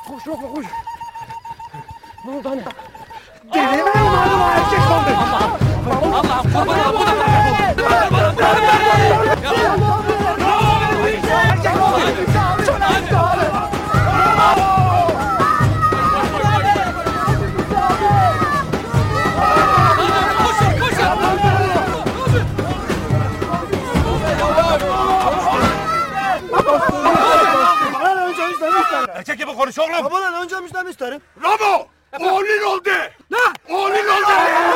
Koş yok koş. Ne oldu hani? Delinin malum erkek oldu. Allah'ım kurban bu da Erkek gibi konuş oğlum. Babalar önce müjdemiş isterim. Ramo! Oğlun oldu. Ne? Oğlun oldu.